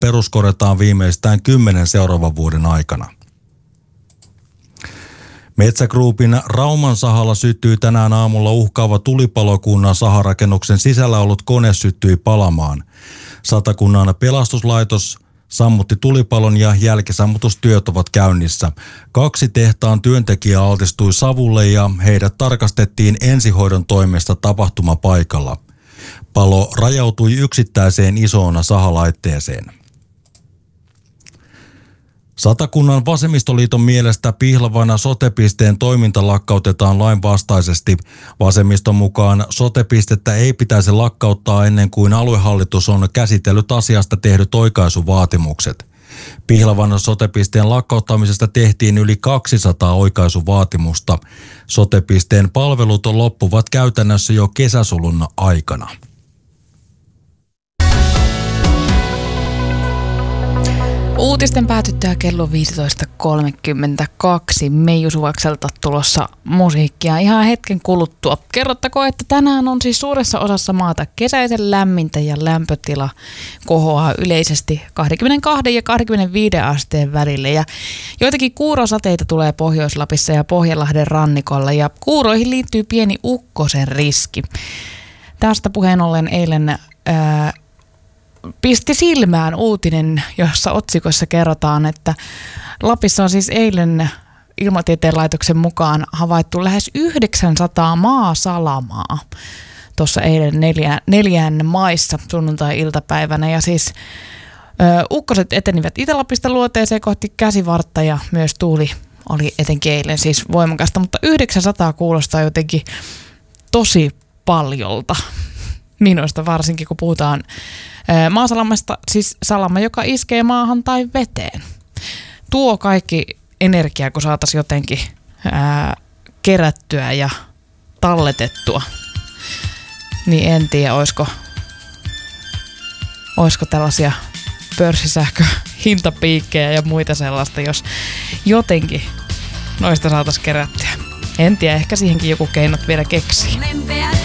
peruskorjataan viimeistään 10 seuraavan vuoden aikana. Metsä Groupin Rauman sahalla syttyi tänään aamulla uhkaava tulipalo, kun saharakennuksen sisällä ollut kone syttyi palamaan. Satakunnan pelastuslaitos sammutti tulipalon ja jälkisammutustyöt ovat käynnissä. 2 tehtaan työntekijää altistui savulle ja heidät tarkastettiin ensihoidon toimesta tapahtumapaikalla. Palo rajautui yksittäiseen isoon sahalaitteeseen. Satakunnan vasemmistoliiton mielestä Pihlavan sote-pisteen toiminta lakkautetaan lainvastaisesti. Vasemmiston mukaan sote-pistettä ei pitäisi lakkauttaa ennen kuin aluehallitus on käsitellyt asiasta tehdyt oikaisuvaatimukset. Pihlavan sote-pisteen lakkauttamisesta tehtiin yli 200 oikaisuvaatimusta. Sote-pisteen palvelut loppuvat käytännössä jo kesäsulun aikana. Uutisten päätyttyä kello 15.32 Meiju Suvakselta tulossa musiikkia ihan hetken kuluttua. Kerrottakoon, että tänään on siis suuressa osassa maata kesäisen lämmintä ja lämpötila kohoaa yleisesti 22 ja 25 asteen välille. Ja joitakin kuurosateita tulee Pohjois-Lapissa ja Pohjanlahden rannikolla ja kuuroihin liittyy pieni ukkosen riski. Tästä puheen ollen eilen pisti silmään uutinen, jossa otsikossa kerrotaan, että Lapissa on siis eilen Ilmatieteen laitoksen mukaan havaittu lähes 900 maasalamaa. Tuossa eilen 4 maissa sunnuntai-iltapäivänä ja siis ukkoset etenivät Itä-Lapista luoteeseen kohti Käsivartta ja myös tuuli oli etenkin eilen siis voimakasta, mutta 900 kuulostaa jotenkin tosi paljolta. Minusta varsinkin, kun puhutaan maasalamasta, siis salama, joka iskee maahan tai veteen. Tuo kaikki energia, kun saataisiin jotenkin kerättyä ja talletettua, niin en tiedä, olisiko tällaisia pörssisähköhintapiikkejä ja muita sellaista, jos jotenkin noista saataisiin kerättyä. En tiedä, ehkä siihenkin joku keinot vielä keksii.